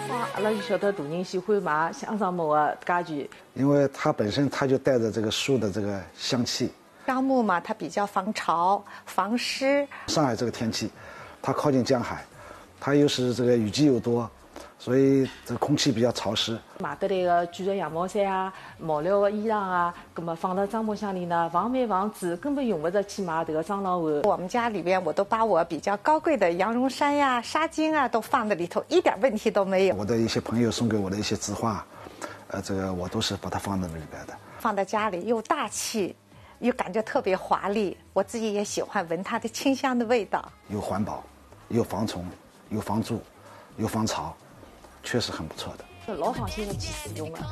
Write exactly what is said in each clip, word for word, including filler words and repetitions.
阿拉就晓得大人喜欢买香樟木的家具， 因为它本身它就带着这个树的这个香气。 樟木嘛，它比较防潮、防湿。 上海这个天气，它靠近江海，它又是这个雨季又多，所以这个空气比较潮湿。 买得来的卷的羊毛衫啊、毛料的衣裳啊，那么放到樟木箱里呢，防霉防蛀，根本用不着去买这个樟脑碗。 我们家里边，我都把我比较高贵的羊绒衫呀、纱巾啊都放在里头，一点问题都没有。 我的一些朋友送给我的一些字画，呃，这个我都是把它放在那里边的。 放在家里又大气，又感觉特别华丽。我自己也喜欢闻它的清香的味道。 又环保，又防虫，又防蛀，又防潮，确实很不错的。 老放心的去使用了。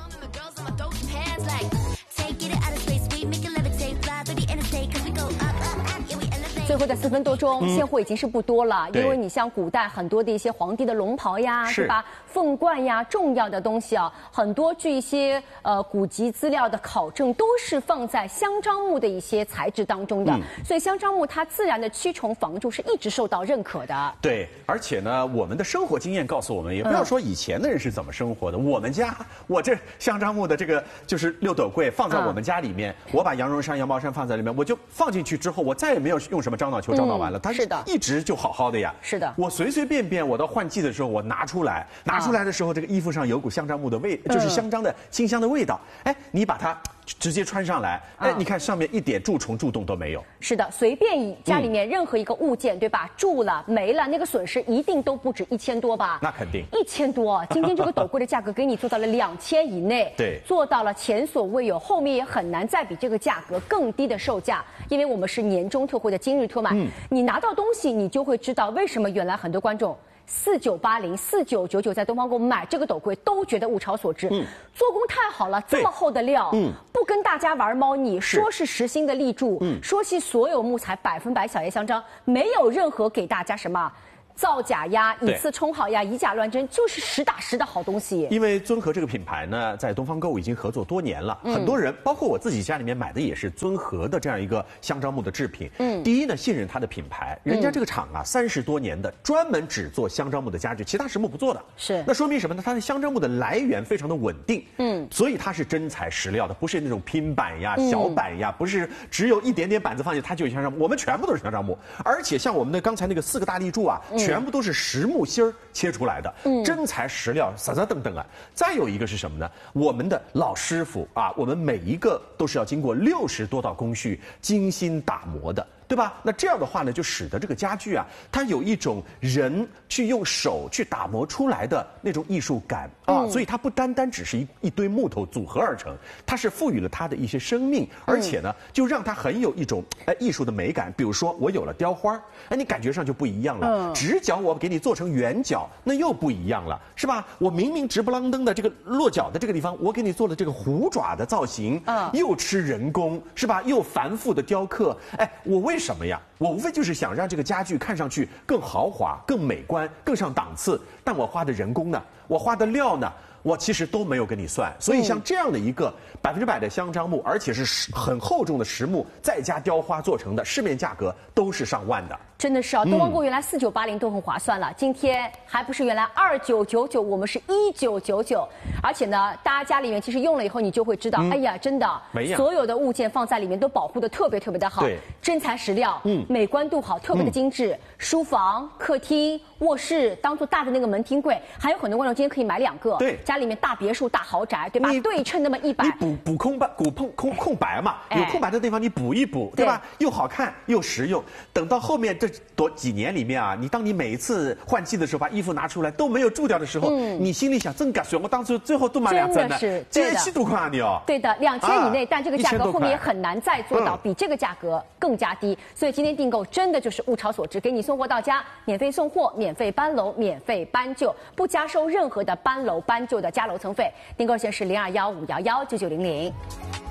最后的四分多钟，嗯、现货已经是不多了，因为你像古代很多的一些皇帝的龙袍呀，是吧？凤冠呀，重要的东西啊，很多据一些呃古籍资料的考证，都是放在香樟木的一些材质当中的。嗯、所以香樟木它自然的驱虫防蛀是一直受到认可的。 对，而且呢，我们的生活经验告诉我们，也不要说以前的人是怎么生活的，嗯、我们家我这香樟木的这个就是六斗柜放在我们家里面，嗯、我把羊绒衫、羊毛衫放在里面，我就放进去之后，我再也没有用什么樟脑球、樟脑丸了，它是的，一直就好好的呀。 是的， 我随随便便我到换季的时候，我拿出来，拿出来的时候，这个衣服上有股香樟木的味，就是香樟的清香的味道。哎，你把它直接穿上来，哎，你看上面一点蛀虫蛀洞都没有。 是的，随便家里面任何一个物件，对吧？蛀了没了，那个损失一定都不止一千多吧？ 那肯定。 一千多，今天这个斗柜的价格给你做到了两千以内， 对， 做到了前所未有，后面也很难再比这个价格更低的售价，因为我们是年终特惠的今日特卖。嗯，你拿到东西，你就会知道为什么原来很多观众四九八零、四九九九在东方购买这个斗柜都觉得物超所值。嗯，做工太好了，这么厚的料，嗯，不跟大家玩猫腻，说是实心的立柱，嗯，说是所有木材百分百小叶香樟，没有任何给大家什么造假呀、以次充好呀、以假乱真，就是实打实的好东西。 因为尊和这个品牌呢，在东方购物已经合作多年了，嗯、很多人，包括我自己家里面买的也是尊和的这样一个香樟木的制品。嗯，第一呢，信任它的品牌，人家这个厂啊，三十多年的，专门只做香樟木的家具，其他实木不做的。 是， 那说明什么呢？它的香樟木的来源非常的稳定。嗯，所以它是真材实料的，不是那种拼板呀、嗯、小板呀，不是只有一点点板子放进去它就有香樟木，我们全部都是香樟木，而且像我们的刚才那个四个大立柱啊。嗯全部都是实木芯儿切出来的，嗯，真材实料，啥啥等等啊。再有一个是什么呢？我们的老师傅啊，我们每一个都是要经过六十多道工序精心打磨的。对吧？那这样的话呢，就使得这个家具啊，它有一种人去用手去打磨出来的那种艺术感啊，嗯、所以它不单单只是一一堆木头组合而成，它是赋予了它的一些生命，而且呢，就让它很有一种哎艺术的美感。比如说，我有了雕花，哎，你感觉上就不一样了。嗯、直角我给你做成圆角，那又不一样了，是吧？我明明直不啷登的这个落脚的这个地方，我给你做了这个虎爪的造型，嗯、又吃人工，是吧？又繁复的雕刻，哎，我为为什么呀？我无非就是想让这个家具看上去更豪华、更美观、更上档次，但我花的人工呢？我花的料呢？我其实都没有跟你算，所以像这样的一个百分之百的香樟木，而且是很厚重的实木，再加雕花做成的，市面价格都是上万的。 真的是啊，东方购原来四九八零都很划算了，今天还不是原来二九九九，我们是一九九九。而且呢，大家家里面其实用了以后，你就会知道，嗯、哎呀，真的，所有的物件放在里面都保护的特别特别的好， 对， 真材实料，嗯，美观度好，特别的精致。嗯、书房、客厅、卧室当做大的那个门厅柜，还有很多观众今天可以买两个， 对， 家里面大别墅、大豪宅，对吧？对称那么一摆， 你补补空白、补空空空白嘛，有空白的地方你补一补，对吧？又好看又实用。等到后面这多几年里面啊，你当你每一次换季的时候，把衣服拿出来都没有蛀掉的时候，嗯、你心里想真感觉我当初最后多买两针呢，这一期多块啊你哦。 对的，两千以内，但这个价格后面也很难再做到比这个价格更加低。所以今天订购真的就是物超所值，给你送货到家，免费送货，免费搬楼，免费搬救，不加收任何的搬楼搬救的加楼层费。订购线是零二幺五幺幺九九零零。